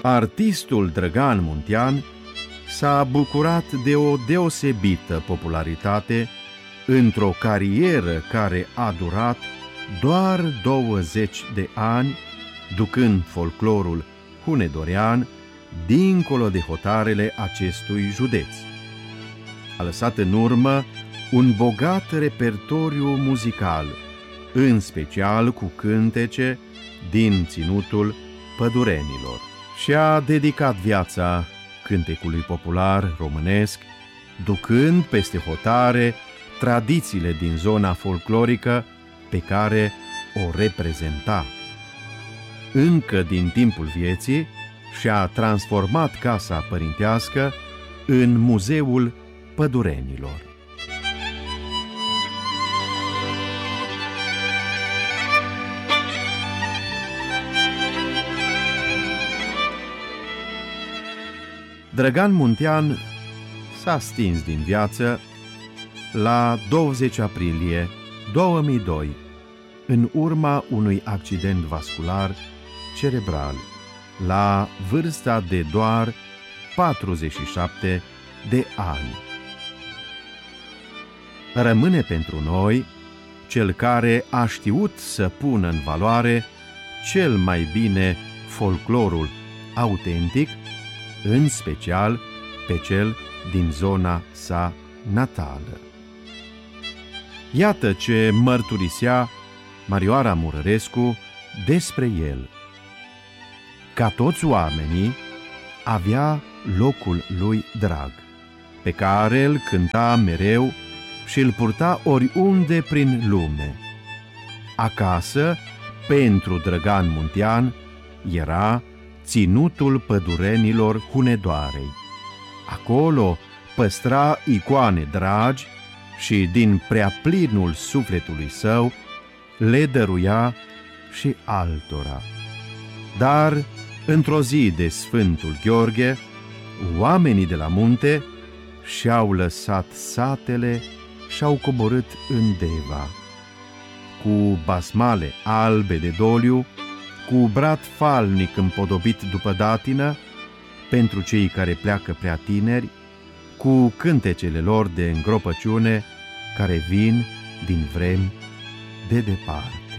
Artistul Drăgan Muntean s-a bucurat de o deosebită popularitate într-o carieră care a durat doar 20 de ani, ducând folclorul hunedorean dincolo de hotarele acestui județ. A lăsat în urmă un bogat repertoriu muzical, în special cu cântece din ținutul pădurenilor, și a dedicat viața cântecului popular românesc, ducând peste hotare tradițiile din zona folclorică pe care o reprezenta. Încă din timpul vieții și-a transformat casa părintească în Muzeul Pădurenilor. Drăgan Muntean s-a stins din viață la 20 aprilie 2002, în urma unui accident vascular cerebral, la vârsta de doar 47 de ani. Rămâne pentru noi cel care a știut să pună în valoare cel mai bine folclorul autentic, în special pe cel din zona sa natală. Iată ce mărturisea Marioara Murărescu despre el. Ca toți oamenii, avea locul lui drag, pe care îl cânta mereu și îl purta oriunde prin lume. Acasă, pentru Drăgan Muntean, era ținutul pădurenilor Hunedoarei. Acolo păstra icoane dragi și din preaplinul sufletului său le dăruia și altora. Dar, într-o zi de Sfântul Gheorghe, oamenii de la munte și-au lăsat satele și-au coborât în Deva. Cu basmale albe de doliu, cu brad falnic împodobit după datină, pentru cei care pleacă prea tineri, cu cântecele lor de îngropăciune care vin din vremi de departe.